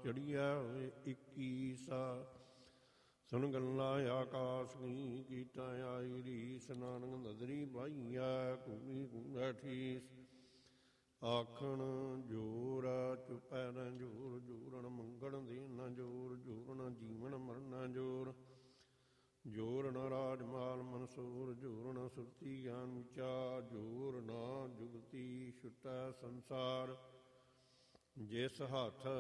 ਚੜੀਐ ਹੋਏ 21 ਸੁਣ ਗੱਲਾਂ ਆਕਾਸ ਕੀ ਕੀਤਾ ਆਈ ਰੀਸ ਨਾਨਕ ਨਦਰੀ ਬਾਈਐ ਘੂਮੀ ਘੂਮੈ ਠੀਸ ਆਖਣ ਜੋਰ ਚੁਪੈ ਨ ਜੋਰ ਜੋਰਨ ਮੰਗਣ ਦੇ ਨ ਜੋਰ ਜੋਰਨ ਜੀਵਨ ਮਰਨ ਜੋਰ ਜੋਰ ਨ ਰਾਜ ਮਾਲ ਮਨਸੂਰ ਜੋਰ ਨ ਸੁਰਤੀ ਗਿਆਨ ਵਿਚਾਰ ਜੋਰ ਨ ਜੁਗਤੀ ਛੁਟੈ ਸੰਸਾਰ ਜਿਸ ਹੱਥ